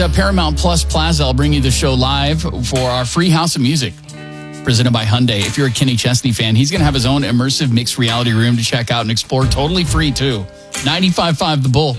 Paramount Plus Plaza, I'll bring you the show live for our free House of Music presented by Hyundai. If you're a Kenny Chesney fan, he's going to have his own immersive mixed reality room to check out and explore, totally free too. 95.5 The Bull.